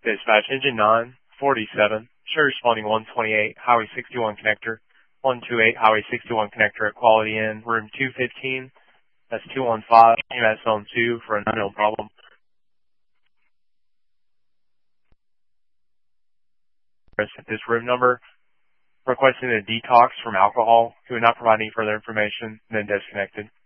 Dispatch engine 947, sure responding 128, Highway 61 connector, 128 Highway 61 connector at Quality Inn, room 215. That's 215, UMS zone 2 for an unknown problem. At this room number, requesting a detox from alcohol, who would not provide any further information, and then disconnected.